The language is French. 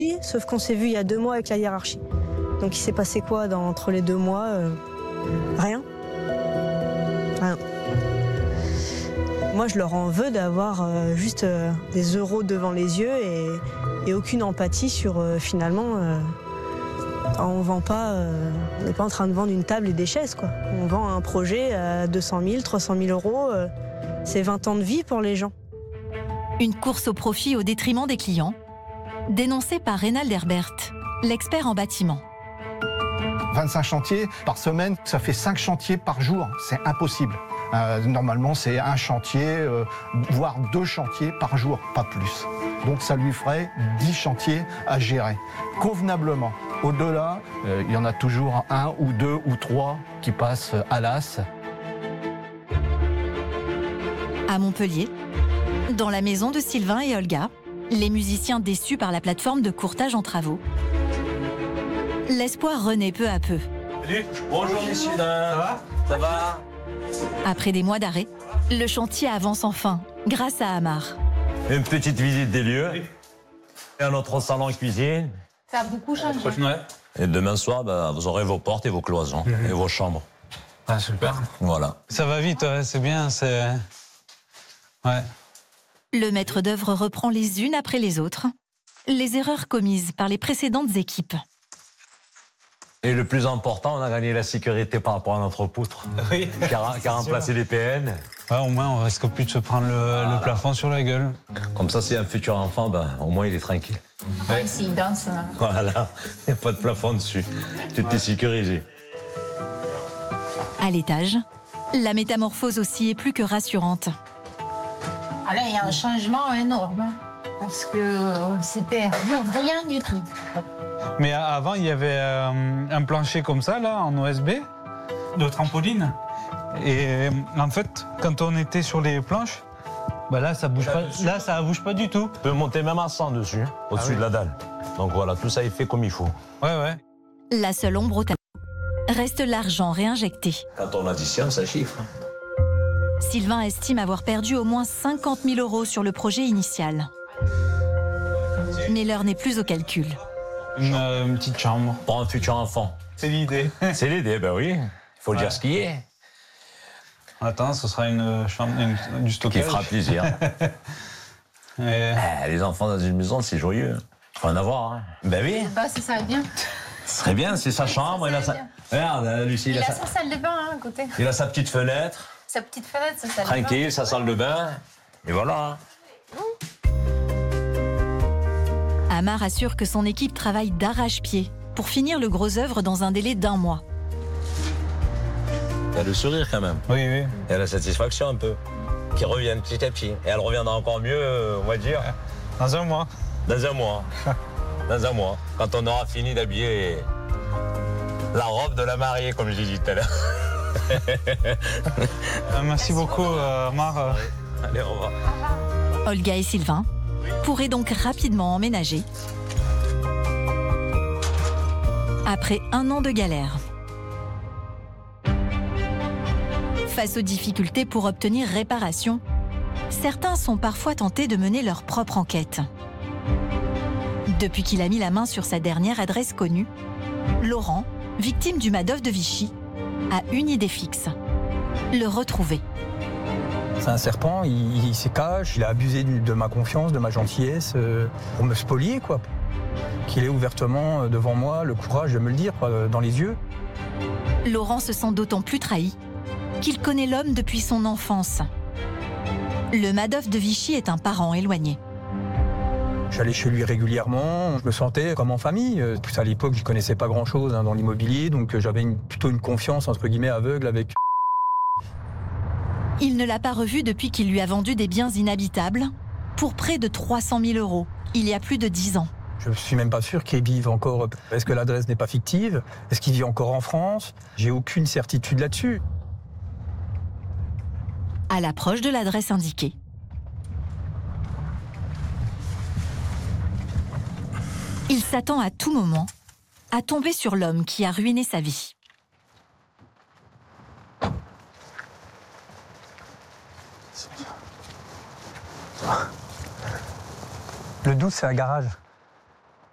Sauf qu'on s'est vu il y a 2 mois avec la hiérarchie. Donc il s'est passé quoi entre les 2 mois Rien. Rien. Moi, je leur en veux d'avoir juste des euros devant les yeux et aucune empathie sur finalement. On vend pas, on n'est pas en train de vendre une table et des chaises, quoi. On vend un projet à 200 000, 300 000 euros. C'est 20 ans de vie pour les gens. Une course au profit au détriment des clients, dénoncée par Reynald Herbert, l'expert en bâtiment. 25 chantiers par semaine, ça fait 5 chantiers par jour. C'est impossible. Normalement, c'est un chantier, voire 2 chantiers par jour, pas plus. Donc ça lui ferait 10 chantiers à gérer, convenablement. Au-delà, il y en a toujours 1 ou 2 ou 3 qui passent à l'as. À Montpellier, dans la maison de Sylvain et Olga, les musiciens déçus par la plateforme de courtage en travaux. L'espoir renaît peu à peu. Salut. Bonjour messieurs, ça va? Ça va? Après des mois d'arrêt, le chantier avance enfin, grâce à Amar. Une petite visite des lieux, et un autre salon cuisine. Ça a beaucoup changé. Et demain soir, vous aurez vos portes et vos cloisons, et vos chambres. Ah, super. Voilà. Ça va vite, ouais, c'est bien, c'est... Ouais. Le maître d'œuvre reprend les unes après les autres les erreurs commises par les précédentes équipes. Et le plus important, on a gagné la sécurité par rapport à notre poutre, Oui. qui a remplacé les PN. Ouais, au moins, on risque plus de se prendre le plafond sur la gueule. Comme ça, si un futur enfant, au moins il est tranquille. Ouais. S'il danse. Voilà, il n'y a pas de plafond dessus. Tout est sécurisé. À l'étage, la métamorphose aussi est plus que rassurante. Ah là, il y a un changement énorme. Parce que c'était rien du tout. Mais avant, il y avait un plancher comme ça, là, en OSB, de trampoline. Et en fait, quand on était sur les planches, là, ça bouge pas. Là, ça bouge pas du tout. On peut monter même à 100 dessus, au-dessus de la dalle. Donc voilà, tout ça est fait comme il faut. Ouais. La seule ombre au tableau reste l'argent réinjecté. Quand on additionne, ça chiffre. Sylvain estime avoir perdu au moins 50 000 euros sur le projet initial. Mais l'heure n'est plus au calcul. Une petite chambre. Pour un futur enfant. C'est l'idée. C'est l'idée, oui. Il faut dire ce qui est. Attends, ce sera une chambre, du stockage. Qui fera plaisir. Les enfants dans une maison, c'est joyeux. Il faut en avoir. Hein. Ben oui. Bah, c'est ça, bien. Ce serait bien, c'est sa chambre. Regarde, Lucie, Il a sa salle de bain à côté. Il a sa petite fenêtre. Sa petite fenêtre, sa salle Tranquille, de bain. sa salle de bain. Et voilà. Amar assure que son équipe travaille d'arrache-pied pour finir le gros œuvre dans un délai d'1 mois. Il y a le sourire quand même. Oui. Il y a la satisfaction un peu. Qui reviennent petit à petit. Et elle reviendra encore mieux, on va dire. Dans un mois. Dans un mois. Dans un mois. Quand on aura fini d'habiller la robe de la mariée, comme j'ai dit tout à l'heure. Merci beaucoup, Amar. Allez, au revoir. Olga et Sylvain pourraient donc rapidement emménager. Après 1 an de galère. Face aux difficultés pour obtenir réparation, certains sont parfois tentés de mener leur propre enquête. Depuis qu'il a mis la main sur sa dernière adresse connue, Laurent, victime du Madoff de Vichy, a une idée fixe: le retrouver. C'est un serpent, il se cache, il a abusé de ma confiance, de ma gentillesse, pour me spolier, quoi. Qu'il ait ouvertement devant moi le courage de me le dire, quoi, dans les yeux. Laurent se sent d'autant plus trahi qu'il connaît l'homme depuis son enfance. Le Madoff de Vichy est un parent éloigné. J'allais chez lui régulièrement, je me sentais comme en famille. À l'époque, je connaissais pas grand-chose dans l'immobilier, donc j'avais plutôt une confiance, entre guillemets, aveugle avec... Il ne l'a pas revu depuis qu'il lui a vendu des biens inhabitables pour près de 300 000 euros, il y a plus de 10 ans. Je ne suis même pas sûr qu'il vive encore. Est-ce que l'adresse n'est pas fictive? Est-ce qu'il vit encore en France? J'ai aucune certitude là-dessus. À l'approche de l'adresse indiquée, il s'attend à tout moment à tomber sur l'homme qui a ruiné sa vie. Le 12, c'est un garage.